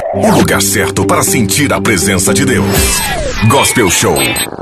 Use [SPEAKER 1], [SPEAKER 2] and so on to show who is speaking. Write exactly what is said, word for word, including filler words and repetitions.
[SPEAKER 1] O lugar certo para sentir a presença de Deus. Gospel Show.